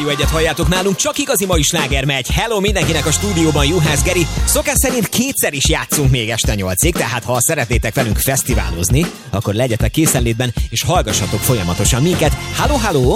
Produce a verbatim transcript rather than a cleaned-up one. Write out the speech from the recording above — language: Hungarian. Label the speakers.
Speaker 1: Rádió egyet halljátok nálunk, csak igazi mai sláger megy. Hello mindenkinek a stúdióban, Juhász Geri. Szokás szerint kétszer is játszunk még este nyolcig, tehát ha szeretnétek velünk fesztiválozni, akkor legyetek készenlétben, és hallgassatok folyamatosan minket. Halló, halló!